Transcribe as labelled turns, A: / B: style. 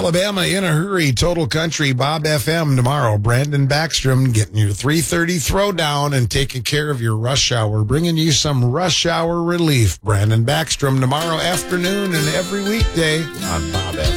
A: Alabama in a hurry. Total Country, Bob FM tomorrow. Brandon Backstrom getting your 3:30 throwdown and taking care of your rush hour, bringing you some rush hour relief. Brandon Backstrom tomorrow afternoon and every weekday on Bob FM.